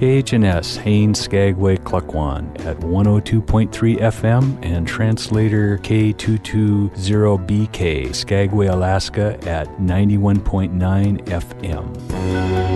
KHNS, Haines, Skagway, Klukwan at 102.3 FM and translator K220BK, Skagway, Alaska at 91.9 FM.